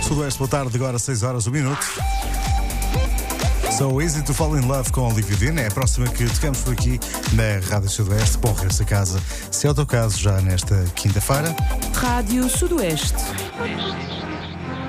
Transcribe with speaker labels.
Speaker 1: Sudoeste, boa tarde, agora 6 horas, 1 minuto. So Easy to Fall in Love com Olivia Dean é a próxima que tocamos por aqui na Rádio Sudoeste. Bom regresso a casa, se é o teu caso, já nesta quinta-feira.
Speaker 2: Rádio Sudoeste.